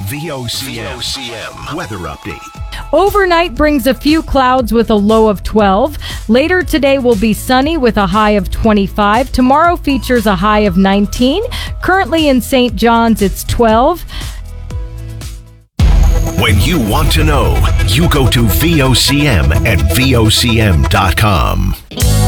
VOCM weather update. Overnight brings a few clouds with a low of 12. Later today will be sunny with a high of 25. Tomorrow features a high of 19. Currently in St. John's, it's 12. When you want to know, you go to VOCM at VOCM.com.